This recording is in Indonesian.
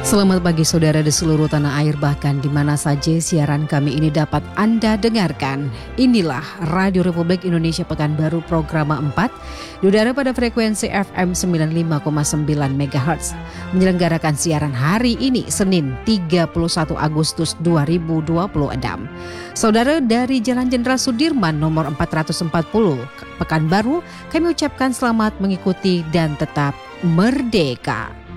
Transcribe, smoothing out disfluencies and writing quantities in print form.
Selamat pagi saudara di seluruh tanah air, bahkan di mana saja siaran kami ini dapat Anda dengarkan. Inilah Radio Republik Indonesia Pekanbaru Programa 4 diudara pada frekuensi FM 95,9 MHz. Menyelenggarakan siaran hari ini Senin 31 Agustus 2026. Saudara dari Jalan Jenderal Sudirman nomor 440 Pekanbaru, kami ucapkan selamat mengikuti dan tetap merdeka.